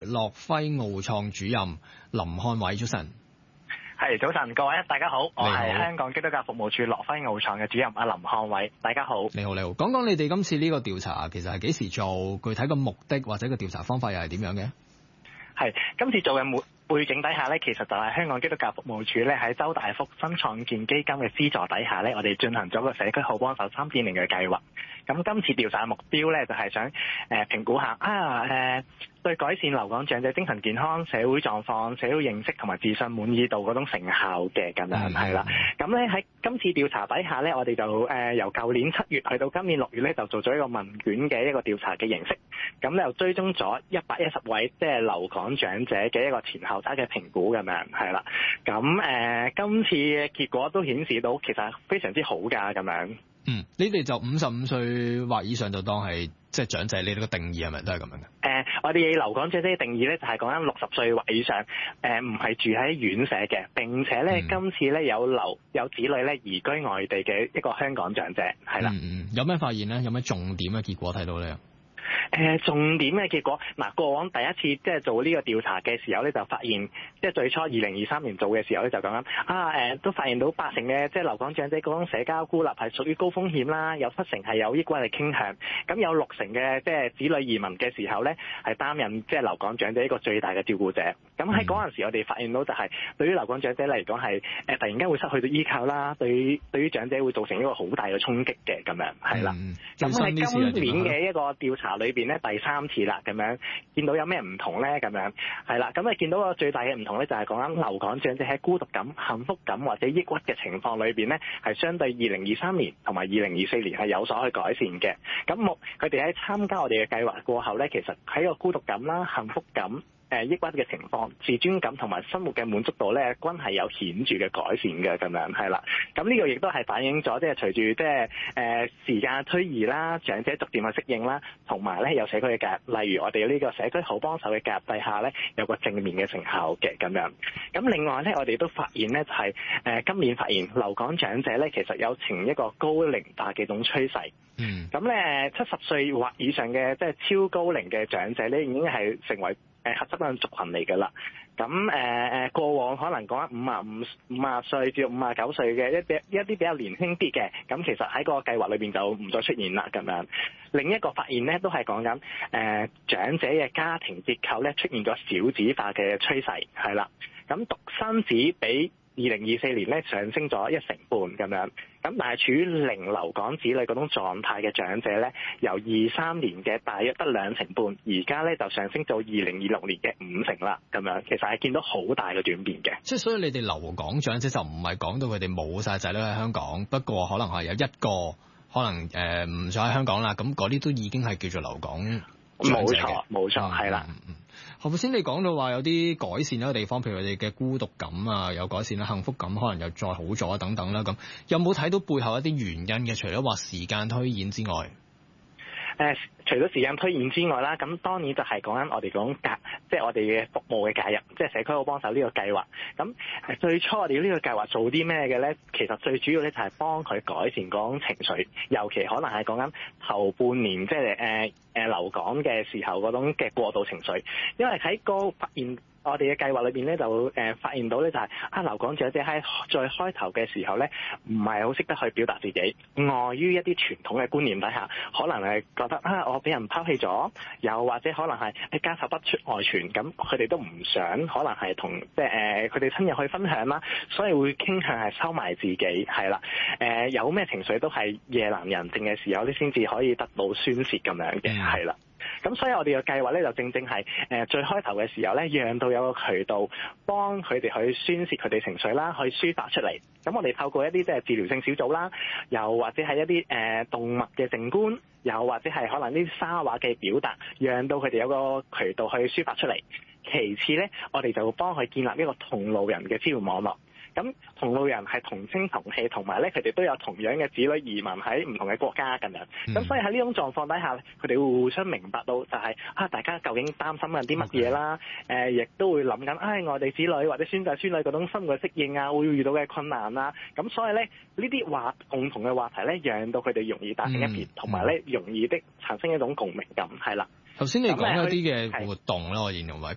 樂輝奧創主任林漢偉，早晨。 係，早晨，各位大家好，我係香港基督教服務處樂輝奧創嘅主任阿林漢偉，大家好。 你好，你好。講講你哋今次呢個調查其實係幾時做？具體嘅目的或者個調查方法又係點樣嘅？ 係，今次做嘅背景底下咧，其實就係香港基督教服務處咧喺周大福新創建基金嘅資助底下咧，我哋進行咗個社區好幫手3.0嘅計劃。咁今次調查嘅目標咧，就係想評估下對改善留港長者精神健康、社會狀況、社會認識同埋自信滿意度嗰種成效嘅咁樣係啦。咁咧喺今次調查底下咧，我哋就由舊年7月去到今年6月咧，就做咗一個問卷嘅一個調查嘅形式。咁咧又追蹤咗110位即係留港長者嘅一個前後差嘅評估咁樣係啦。咁今次嘅結果都顯示到其實非常之好㗎咁樣。 你哋就55歲或以上就當係即係長者，你哋個定義係咪都係咁樣嘅？ 我哋留港長者嘅定義咧就係講緊60歲或以上，唔係住喺院舍嘅，並且咧今次咧有子女咧移居外地嘅一個香港長者係啦。 有咩發現咧？有咩重點嘅結果睇到咧？ 重點嘅結果，過往第一次即係做呢個調查嘅時候咧，就發現即係最初2023年做嘅時候咧，就講緊都發現到8成嘅即係留港長者嗰種社交孤立係屬於高風險啦，有7成係有抑鬱嘅傾向，咁有6成嘅即係子女移民嘅時候咧，係擔任即係留港長者一個最大嘅照顧者。咁喺嗰陣時，我哋發現到就係對於留港長者嚟講係突然間會失去到依靠啦，對於長者會造成一個好大嘅衝擊嘅咁樣係啦。咁喺今年嘅一個調查裏邊咧，第3次啦，咁樣見到有咩唔同咧？咁樣係啦，咁見到個最大嘅唔同咧，就係講緊留港長者喺孤獨感、幸福感或者抑鬱嘅情況裏邊咧，係相對2023年同埋2024年係有所去改善嘅。咁佢哋喺參加我哋嘅計劃過後咧，其實喺個孤獨感啦、幸福感、抑鬱嘅情況、自尊感同埋生活嘅滿足度咧，均係有顯著嘅改善嘅咁樣係啦。咁呢個亦都係反映咗即係隨住即係時間推移啦，長者逐漸去適應啦，同埋咧有社區嘅介入，例如我哋呢個社區好幫手嘅介入底下咧，有個正面嘅成效嘅咁樣。咁另外咧，我哋都發現咧就係今年發現留港長者咧，其實有呈一個高齡化嘅一種趨勢。咁咧70歲或以上嘅即係超高齡嘅長者咧，已經係成為核心嘅族群嚟㗎啦。咁過往可能講緊50歲至59歲嘅一啲比較年輕啲嘅，咁其實喺個計劃裏邊就唔再出現啦咁樣。另一個發現咧，都係講緊長者嘅家庭結構咧出現咗少子化嘅趨勢係啦。咁獨生子比2024年咧上升咗1成半咁樣，咁但係處於零留港子女嗰種狀態嘅長者咧，由23年嘅大約得2成半，而家咧就上升到2026年嘅5成啦，咁樣其實係見到好大嘅轉變嘅。 即係所以你哋留港長者就唔係講到佢哋冇晒仔女喺香港，不過可能係有一個可能唔再喺香港啦，咁嗰啲都已經係叫做留港長者嘅。冇錯，係啦。頭先你講到話有啲改善嘅地方，譬如佢哋嘅孤獨感啊有改善啦，幸福感可能又再好咗等等啦，咁有冇睇到背後一啲原因嘅？除咗話時間推演之外， 除咗時間推演之外啦，咁當然就係講緊我哋講即係我哋嘅服務嘅介入，即係社區好幫手呢個計劃。咁最初我哋呢個計劃做啲咩嘅咧？其實最主要咧就係幫佢改善嗰種情緒，尤其可能係講緊頭半年即係留港嘅時候嗰種嘅過渡情緒，因為喺個發現。我哋嘅計劃裏邊咧就發現到咧就係留港長者喺最開頭嘅時候咧唔係好識得去表達自己，礙於一啲傳統嘅觀念底下，可能係覺得我俾人拋棄咗，又或者可能係家醜不出外傳，咁佢哋都唔想可能係同即係佢哋親友去分享啦，所以會傾向係收埋自己係啦。有咩情緒都係夜闌人靜嘅時候咧先至可以得到宣泄咁樣嘅係啦。咁所以我哋嘅計劃咧就正係最開頭嘅時候咧，讓到有個渠道幫佢哋去宣泄佢哋情緒啦，去抒發出嚟。咁我哋透過一啲即係治療性小組啦，又或者係一啲動物嘅靜觀，又或者係可能呢啲沙畫嘅表達，讓到佢哋有個渠道去抒發出嚟。其次咧，我哋就會幫佢建立一個同路人嘅支援網絡。咁同路人係同聲同氣，同埋咧佢哋都有同樣嘅子女移民喺唔同嘅國家咁樣。咁所以喺呢種狀況底下，佢哋會互相明白到就係大家究竟擔心緊啲乜嘢啦。亦都會諗緊我哋子女或者孫仔孫女嗰種生活適應啊，會遇到嘅困難啦。咁所以咧呢啲共同嘅話題咧，讓到佢哋容易打成一片，同埋咧容易的產生一種共鳴感，係啦。 頭先你講一啲嘅活動啦，我形容為，